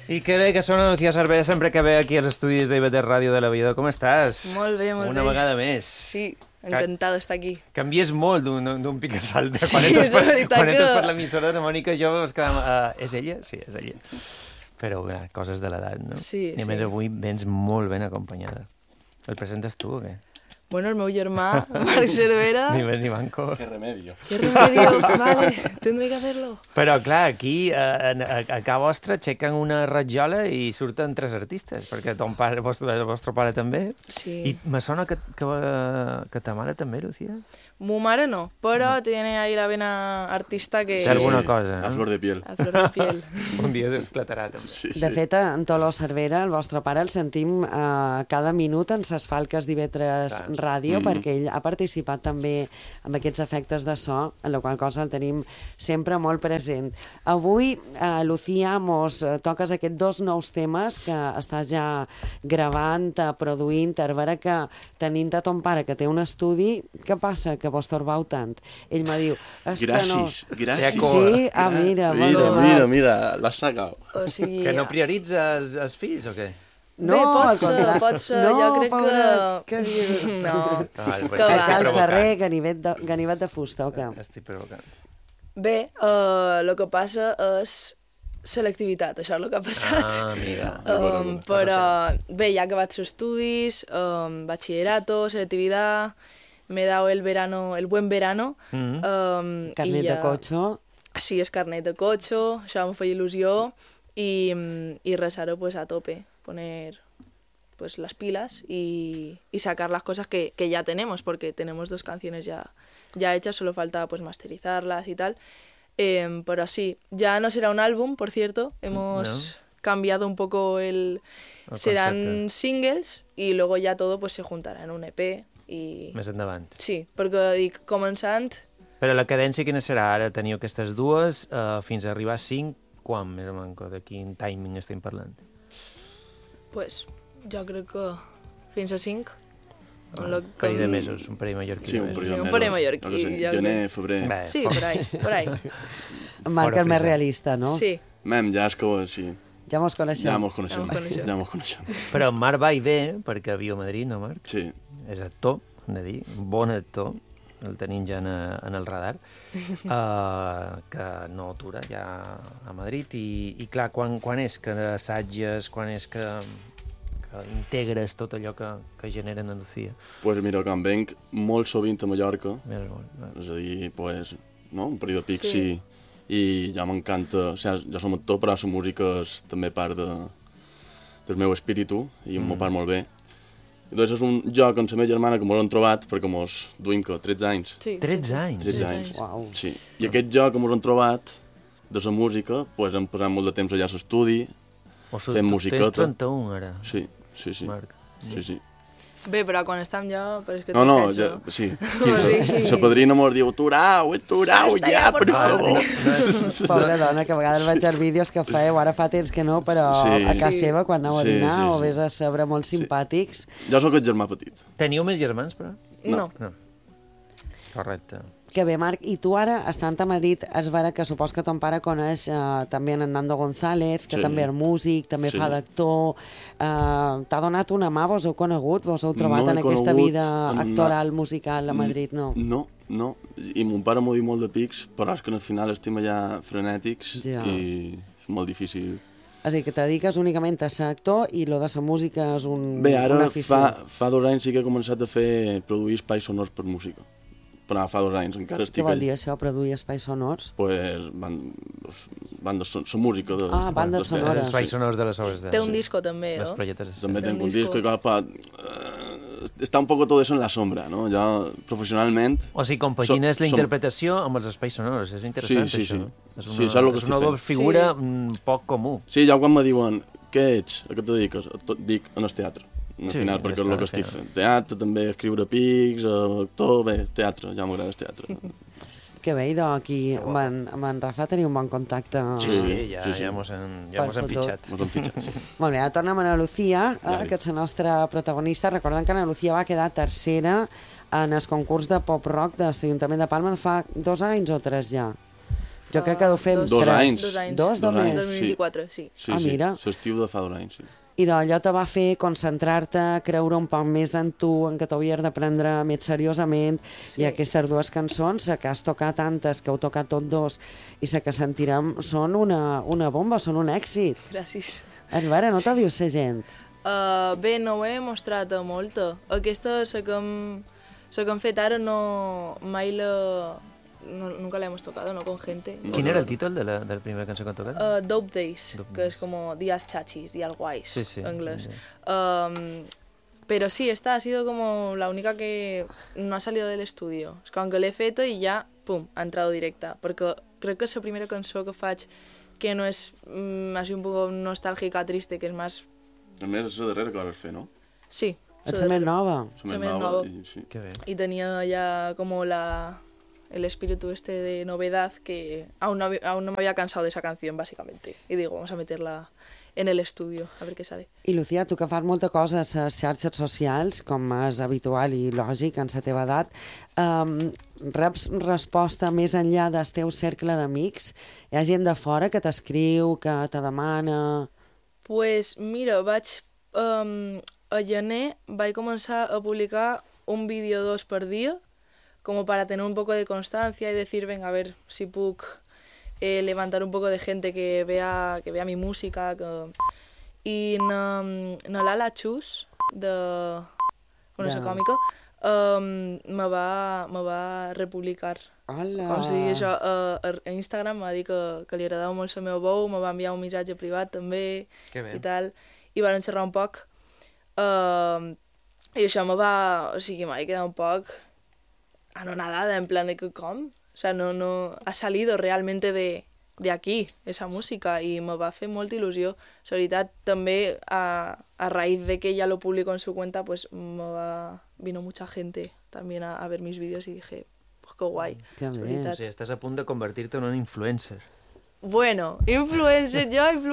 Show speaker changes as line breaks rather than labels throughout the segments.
I que bé que sona Lucía Cervera sempre que ve aquí als estudis d'IVT Ràdio de l'Aviador. Com estàs?
Molt bé, molt bé.
Una vegada més.
Sí, encantada d'estar aquí.
Canvies molt d'un picassalt.
Sí,
Quan entres
és veritat
per l'emissora de Mònica Jove vas quedar... És ella? Sí, és ella. Però coses de l'edat, no?
Sí,
I a més avui vens molt ben acompanyada. El presentes tu o què?
Bueno, el meu germà, Marc Cervera...
Ni més ni manco.
Qué remedio.
Qué remedio, vale, tendré que hacerlo.
Però, clar, aquí, a casa vostra, aixequen una ratjola i surten 3 artistes, perquè ton pare, el vostre pare també.
Sí.
I me sona que ta mare també, Lucía.
Mu mare no, però tiene ahí la vena artista que...
Té alguna cosa,
A
no?
flor de piel.
A flor de piel.
Un dia s'esclatarà, també.
Sí, sí.
De fet, en Tolo Cervera, el vostre pare, el sentim cada minut en ses falques d'IV3 Ràdio, perquè ell ha participat també en aquests efectes de so, en la qual cosa el tenim sempre molt present. Avui, Lucía, mos toques aquests 2 nous temes que estàs ja gravant, produint, a veure que tenint a ton pare que té un estudi, què passa que vos torbau tant? Ell me diu...
Gràcies, gràcies.
Sí? Mira, molt bé.
Mira, l'has sacat.
O sigui...
Que no prioritzes els fills o què?
No,
Bé,
al contrari.
pot ser,
no,
jo crec
pobret,
que...
Què dius?
No.
Val, pues
Que va.
Cal ferrer, ganivet de fusta, o què?
Estic provocant.
Bé, el que passa és selectivitat, això és el que ha passat.
Amiga.
Però bé, ja he acabat els estudis, bachillerato, selectividad, me he dado el buen verano.
Carnet de cotxe.
Sí, és carnet de cotxe, això em feia il·lusió, y res, ara pues a tope, poner pues las pilas y sacar las cosas que ya tenemos, porque tenemos 2 canciones ya hechas, solo falta pues masterizarlas y tal. Pero sí, ya no será un álbum, por cierto, hemos cambiado un poco serán
concepte.
singles y luego ya todo pues se juntará en un EP y...
Més endavant.
Sí, perquè dic, començant...
Però la cadència quina serà? Ara teniu aquestes 2 fins a arribar a 5. Quan, més o menys, de quin timing estem parlant?
Pues jo crec que fins a 5.
Un parell de mesos, un parell mallorquí.
Sí, un
Sí, un parell mallorquí,
No sé,
ja
gener,
crec.
febrer.
Bé,
Sí, por ahí.
Marc
Fora
el més
prisa.
realista, no?
Sí,
Mem, ja és que sí.
Ja mos coneixem.
Ja mos coneixem.
Ja mos coneixem.
Però Marc va i ve, perquè viu a Madrid, no, Marc?
Sí.
És actor, hem de dir, un bon actor, el tenim ja en el radar, que no atura ja a Madrid. I clar, quan és que assatges, quan és que integres tot allò que genera Andalusia?
Pues mira, quan venc molt sovint a Mallorca,
Molt.
és a dir, pues, no? Un període pic,
Sí.
sí. I ja m'encanta, o sigui, jo som actor, però la música és també part del meu espíritu i m'ho part molt bé. I doncs és un joc amb la meva germana que m'ho hem trobat perquè mos duim que 13 anys.
sí.
13 anys?
13 anys.
Uau.
Sí. I aquest joc que mos hem trobat de la música, pues hem passat molt de temps allà a l'estudi.
O sigui,
Fem
tu
musiqueta.
tens 31 ara,
Sí.
Marc.
Sí.
Bé, però quan estem ja... Però és que
No,
té 16,
ja, sí.
Sí.
La padrina mos diu, aturau,
Basta
ja,
ja, por
per
favor."
favor.
Pobra dona, que a vegades veig els vídeos que feu, ara fa temps que no, però
Sí.
a casa
Sí.
seva, quan aneu a
Sí,
dinar,
sí,
o
sí.
vés a saber molt simpàtics.
Jo sóc el germà petit.
Teniu més germans, però?
No.
No. Correcte.
Que bé, Marc, i tu ara, estant a Madrid, és vera que supos que ton pare coneix també en Nando González, que
Sí.
també és músic, també
Sí.
fa d'actor. T'ha donat una mà, vos heu conegut, vos heu trobat
No he
en aquesta
conegut
vida
en-
actoral, musical a Madrid, no?
No. I mon pare m'ho diu molt de pics, però és que al final estem allà frenètics
Ja.
i és molt difícil.
És a dir, que te dediques únicament a ser actor i lo de la música és
Bé,
una
ara
afició.
fa 2 anys sí que he començat a produir espais sonors per música. Però fa 2 anys, encara
Què
estic
vol dir això, produir espais sonors?
Pues, bandes música de...
bandes sonores.
Els balls sonors de les obres de...
Té un disco també,
Les
no?
proietes.
També
Té
tengo
un
un disco
disco.
y claro, está un poco todo eso en la sombra, ¿no? Ya profesionalmente...
O sigui, compagines
Som-
la
som-
interpretació amb els espais sonors. És interessant,
Sí,
això.
sí.
És
Sí,
una,
és el que
és una
estic
doble
fent.
figura
Sí.
poc comú.
Sí, ja quan me diuen què ets, a què te dediques, dic en el teatre. Al
Sí,
final, perquè
ja
és el que
està,
estic
sí.
fent. Teatre, també escriure pics, actor, bé, teatre, ja m'agrada el teatre.
Que bé, idò, aquí amb en Rafa teniu un bon contacte.
Sí, ja
sí.
mos han
Pel futur.
fitxat.
Mos han fitxat, sí.
Molt bé, ara tornem a Ana Lucía,
Dale.
que és la nostra protagonista. Recordem que Ana Lucía va quedar tercera en el concurs de pop-rock de l'Ajuntament de Palma fa 2 anys o 3 ja. Jo crec que deu fer
2 anys.
2 anys.
Dos només?
2024, sí.
Sí,
Ah, mira.
l'estiu de fa 2 anys, sí.
I d'allò te va fer concentrar-te, creure un poc més en tu, en que t'hauries de prendre més seriosament,
Sí.
i aquestes dues cançons, la que has tocat tantes, que heu tocat tots dos, i la que sentirem, són una bomba, són un èxit.
Gràcies.
A veure, no te diu la gent?
Bé, no ho he mostrat a molta. Aquesta, la que hem fet ara, mai nunca la hemos tocado, no con gente.
Quin era el títol de la primera cançó que han tocat?
Dope Days,
Dope
que es como días chachis, días guays,
Sí, sí,
en inglés.
sí.
Pero sí, esta ha sido como la única que no ha salido del estudio. Es que aunque l'he fet i ja, pum, ha entrado directa. Perquè crec que és la primera cançó que faig que no és així un poco nostàlgica, triste, que és més...
A més, és la darrera que vas fer, no?
Sí.
Ets la més nova.
La
més nova.
I, sí.
Que bé.
Y tenía ya como el espíritu este de novedad que aún no me había cansado de esa canción, básicamente. Y digo, vamos a meterla en el estudio, a ver qué sale.
I, Lucía, tu que fas molta cosa a les xarxes socials, com és habitual i lògic en la teva edat, reps resposta més enllà del teu cercle d'amics? Hi ha gent de fora que t'escriu, que te demana...
Pues mira, a gener vaig començar a publicar un vídeo 2 per dia, como para tener un poco de constancia y decir, venga, a ver si puc levantar un poco de gente que vea mi música. Y na Lala Chus, bueno, esa còmica, me va republicar.
Hola!
Com si això, a Instagram va dir que li agradava molt la meva veu, me va enviar un missatge privat també,
Que bé.
i tal, i van xerrar un poc. I això me va... O sigui, m'he quedat un poc anonadada, en plan de que com? O sea, no ha salido realmente de aquí, esa música, y me va fer molta il·lusió. La veritat, també a raíz de que ella lo publicó en su cuenta, pues vino mucha gente también a ver mis vídeos y dije, pues qué guay.
Que
és
bé.
O
veritat.
sigui, estàs a punt de convertir-te en un influencer.
Bueno, influencer,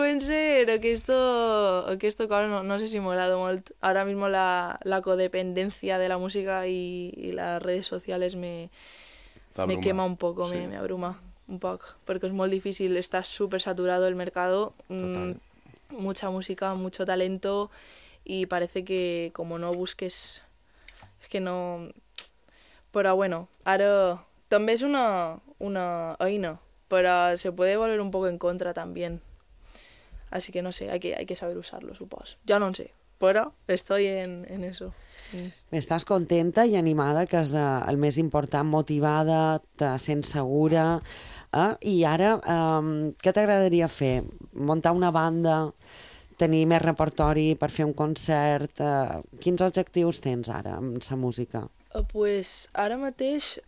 aquesta cosa no sé si m'agrada molt. Ahora mismo la codependencia de la música y las redes sociales me quema un poco,
Sí.
me abruma un poco, porque es muy difícil, está súper saturado el mercado,
Total.
mucha música, mucho talento, y parece que como no busques, es que no... Però bueno, ara també és una eina, pero se puede volver un poco en contra también. Así que no sé, hay que saber usarlo, supongo. Yo no sé, pero estoy en eso.
Bé, estàs contenta i animada, que és el més important, motivada, te sents segura. I ara, què t'agradaria fer? Muntar una banda, tenir més repertori per fer un concert? Quins objectius tens ara amb la música?
Pues ara mateix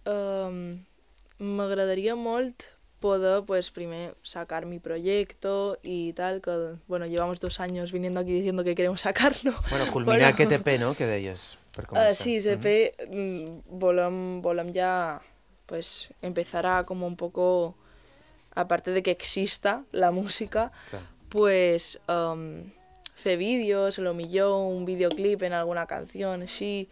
m'agradaria molt poder, pues, primer sacar mi proyecto y tal, que, bueno, llevamos 2 años viniendo aquí diciendo que queremos sacarlo.
Bueno, culminar aquest EP, no?, que deies, per començar.
Sí, EP, volem ya, pues, empezar a como un poco, aparte de que exista la música,
Clar.
pues, fer vídeos, a lo millor un videoclip en alguna canción, així,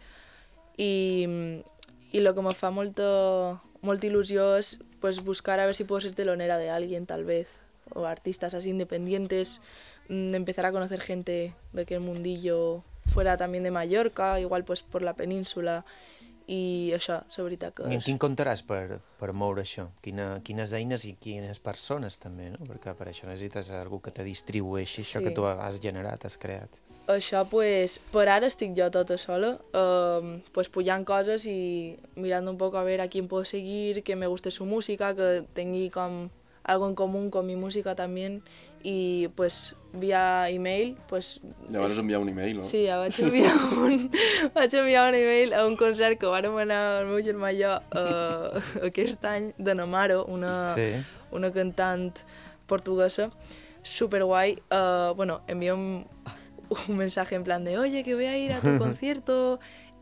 i lo que me fa molta il·lusió és, pues, buscar a ver si puedo ser telonera de alguien, tal vez, o artistas así independientes, empezar a conocer gente de aquel mundillo fuera también de Mallorca, igual pues por la península, i això, la veritat que
I en
és...
quin comptaràs per moure això? Quines eines i quines persones també, no? Perquè per això necessites algú que te distribueixi això
Sí.
que tu has generat, has creat.
Això, pues, per ara estic jo tota sola, pues pujant coses i mirando un poco a ver a quién puedo seguir, que me guste su música, que tingui com algo en común con mi música también, y pues via email, pues...
Ja vas enviar un email, no?
Sí, ja vaig enviar un email a un concert que vàrem anar el meu germà i jo aquest any, de Namaro, una cantant portuguesa, superguai. Bueno, envió un mensaje en plan de, oye, que voy a ir a tu concierto,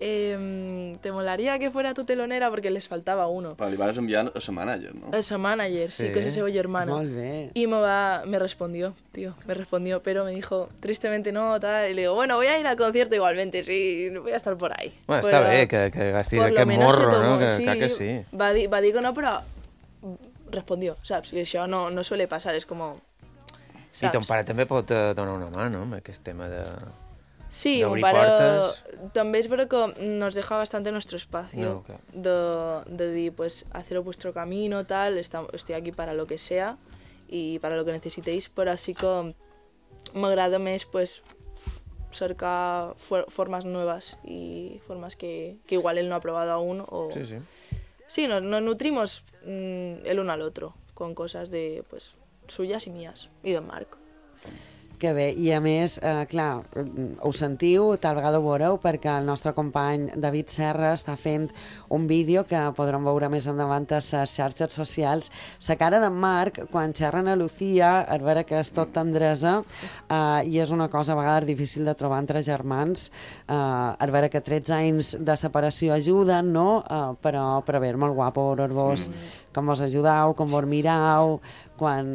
te molaría que fuera tu telonera, porque les faltaba uno.
Però li vas enviar a sa manager, no?
A sa manager, sí, que es esa germana.
Molt bé.
Y me respondió, pero me dijo, tristemente no, tal, y le digo, bueno, voy a ir al concierto igualmente, sí, voy a estar por ahí.
Bueno,
Però,
està bé que gastis
por lo
aquest
menos se
morro,
tomó,
no? Que,
sí,
clar que sí.
va dir que no, però respondió, saps? I això no suele pasar, és com...
Saps? I ton pare també pot donar una mà, no?, amb aquest tema de...
Sí,
de
mi
abrir
padre
portes.
también es verdad que nos deja bastante nuestro espacio,
No, claro.
de dir, pues, haceros vuestro camino, tal, estoy aquí para lo que sea y para lo que necesitéis, però sí que m'agrada més, pues, cercar formas nuevas y formas que igual él no ha probado aún. O...
Sí, sí.
Sí, nos nutrimos el uno al otro con cosas de, pues, suyas y mías, y d'en Marc.
Que bé, i a més, clar, ho sentiu, tal vegada ho veureu, perquè el nostre company David Serra està fent un vídeo que podrem veure més endavant a les xarxes socials. La cara d'en Marc, quan xerren a Lucía, és vera que és tot tendresa, i és una cosa a vegades difícil de trobar entre germans. És vera que 13 anys de separació ajuden, no? Però bé, és molt guapo veure-vos com vos ajudeu, com vos mireu, quan